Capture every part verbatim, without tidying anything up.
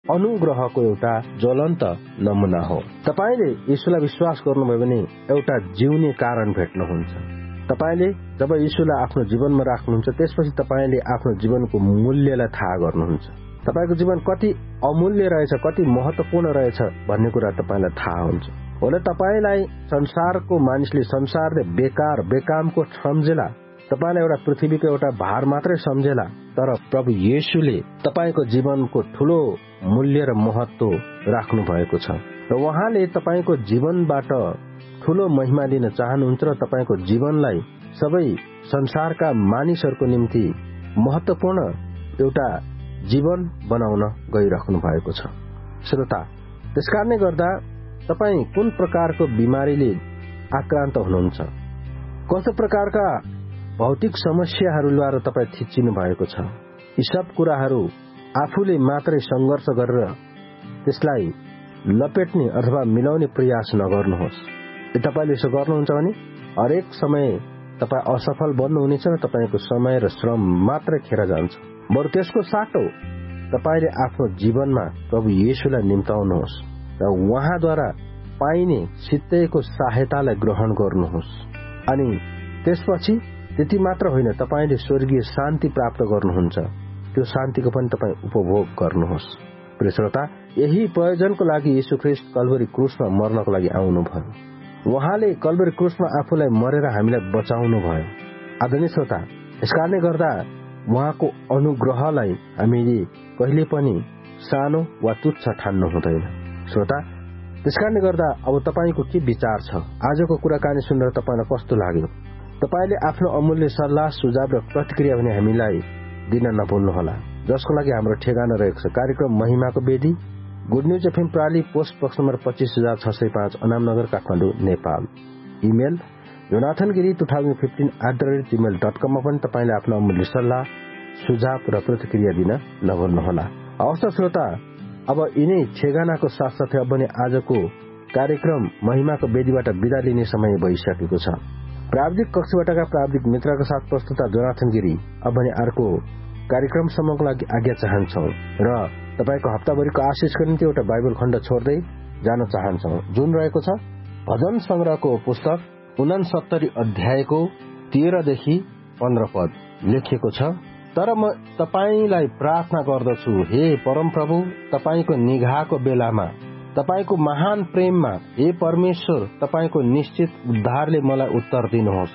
अनुग्रहको एउटा ज्वलन्त नमुना हो। तपाईले यीशुलाई विश्वास गर्नुभयो भने एउटा जिउने कारण भेट्नुहुन्छ। तपाईले जब यीशुलाई आफ्नो जीवनमा राख्नुहुन्छ त्यसपछि तपाईले आफ्नो जीवनको मूल्यलाई थाहा गर्नुहुन्छ। तपाईको जीवन कति अमूल्य रहेछ, कति महत्वपूर्ण रहेछ भन्ने कुरा तपाईलाई थाहा हुन्छ। होला तपाईलाई संसारको मानिसले संसारले बेकार बेकामको सम्झेला, तपाईलाई एउटा पृथ्वीको एउटा भार मात्रै सम्झेला, तर प्रभु येशूले तपाईको जीवनको ठूलो मूल्य र महत्व राख्नु भएको छ र उहाँले तपाईको जीवनबाट ठूलो महिमा दिन चाहनुहुन्छ र तपाईको जीवनलाई सबै संसारका मानिसहरूको निम्ति महत्वपूर्ण एउटा जीवन बनाउन गइराख्नु भएको छ। श्रोता, त्यसकारणले गर्दा तपाई कुन प्रकारको बिमारीले आक्रान्त हुनुहुन्छ, कस्तो प्रकारका भौतिक समस्याहरूद्वारा तपाई थिचिनु भएको छ, यी सब कुराहरू आफूले मात्रै संघर्ष गरेर त्यसलाई लपेट्ने अथवा मिलाउने प्रयास नगर्नुहोस्। यदि तपाईले यसो गर्नुहुन्छ भने हरेक समय तपाई असफल बन्नुहुनेछ र तपाईको समय र श्रम मात्रै खेर जान्छ। बरु त्यसको साटो तपाईले आफ्नो जीवनमा प्रभु येशूलाई निम्ताउनुहोस् र उहाँद्वारा पाइने सित्तैको सहायतालाई ग्रहण गर्नुहोस्। अनि त्यसपछि त्यति मात्र होइन, तपाईले स्वर्गीय शान्ति प्राप्त गर्नुहुन्छ, त्यो शान्तिको पनि तपाई उपभोग गर्नुहोस्। प्रिय श्रोता, यही प्रयोजनको लागि यीशु ख्रीष्ट कल्भरी क्रुसमा मर्नको लागि आउनुभयो। उहाँले कल्भरी क्रुसमा आफूलाई मरेर हामीलाई बचाउनु भयो। आदरणीय श्रोता, यसकारणले गर्दा उहाँको अनुग्रहलाई हामीले कहिले पनि सानो वा तुच्छ ठान्नु हुँदैन। श्रोता, त्यसकारणले गर्दा अब तपाईको के विचार छ? आजको कुराकानी सुनेर तपाईलाई कस्तो लाग्यो? तपाईले आफ्नो अमूल्य सल्लाह, सुझाव र प्रतिक्रिया भने हामीलाई दिन नभुल्नुहोला, जसको लागि हाम्रो ठेगाना रहेको छ कार्यक्रम महिमाको वेदी, good news FM प्राली, post box number पच्चीस हजार छ सय पाँच, Anamnagar, Kathmandu, Nepal. Email Jonathan Giri two thousand fifteen at the rate Gmail dot कममा पनि तपाईले आफ्नो अमूल्य सल्लाह, सुझाव र प्रतिक्रिया दिन नभुल्नुहोला। हवस् त श्रोता, अब यिनै ठेगानाको साथसाथै अब भने आजको कार्यक्रम महिमाको वेदीबाट बिदा लिने समय भइसकेको छ। प्राविधिक कक्षबाटका प्राविधिक मित्रका साथ प्रस्तुता जोनाथन गिरी अब भने अर्को कार्यक्रमसम्मको लागि आज्ञा चाहन्छौं र तपाईको हप्ताभरिको आशिषको निम्ति एउटा बाइबल खण्ड छोड्दै जान चाहन्छौं, जुन रहेको छ भजन संग्रहको पुस्तक उनसत्तरी अध्यायको तेह्रदेखि पन्ध्र पद। लेखिएको छ, तर म तपाईलाई प्रार्थना गर्दछु हे परमप्रभु, तपाईको निगाहको बेलामा, तपाईको महान प्रेममा हे परमेश्वर, तपाईको निश्चित उद्धारले मलाई उत्तर दिनुहोस्।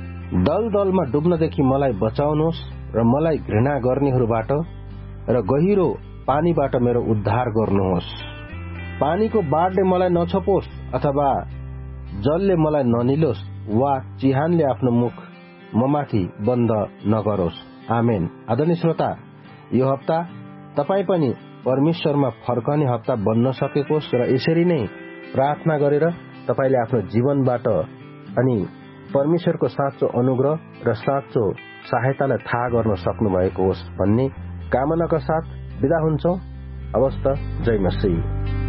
दलदलमा डुब्नदेखि मलाई बचाउनुहोस् र मलाई घृणा गर्नेहरूबाट र गहिरो पानीबाट मेरो उद्धार गर्नुहोस्। पानीको बाढले मलाई नछोपोस् अथवा जलले मलाई ननिलोस् वा चिहानले आफ्नो मुख ममाथि बन्द नगरोस्। आमेन। आदरणीय श्रोता, यो हप्ता तपाई पनि परमेश्वरमा फर्कने हप्ता बन्न सकेकोस् र यसरी नै प्रार्थना गरेर तपाईले आफ्नो जीवनबाट अनि परमेश्वरको साँचो अनुग्रह र साँचो सहायतालाई थाहा गर्न सक्नु भएको होस् भन्ने कामनाका साथ बिदा हुन्छौं। अवस्त, जय मसीह।